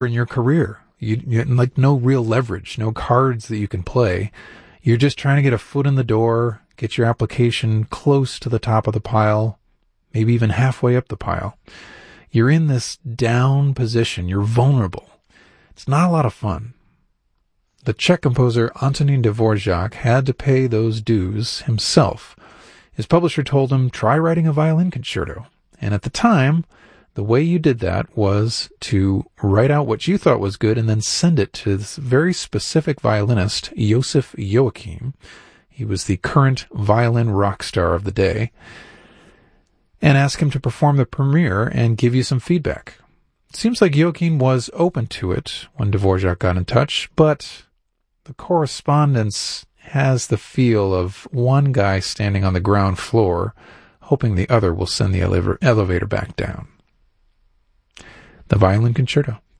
in your career. You like no real leverage, no cards that you can play. You're just trying to get a foot in the door, get your application close to the top of the pile, maybe even halfway up the pile. You're in this down position. You're vulnerable. It's not a lot of fun. The Czech composer Antonín Dvořák had to pay those dues himself. His publisher told him, try writing a violin concerto. And at the time, the way you did that was to write out what you thought was good and then send it to this very specific violinist, Josef Joachim. He was the current violin rock star of the day. And ask him to perform the premiere and give you some feedback. It seems like Joachim was open to it when Dvořák got in touch, but the correspondence has the feel of one guy standing on the ground floor, hoping the other will send the elevator back down. The Violin Concerto.